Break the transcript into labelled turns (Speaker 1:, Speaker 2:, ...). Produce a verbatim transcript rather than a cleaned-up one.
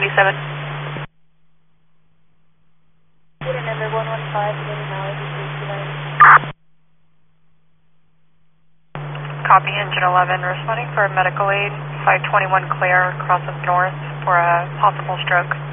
Speaker 1: eighty-seven.
Speaker 2: Unit number one one five,
Speaker 3: Copy, engine eleven, responding for medical aid, five twenty-one Claire, cross up north for a possible stroke.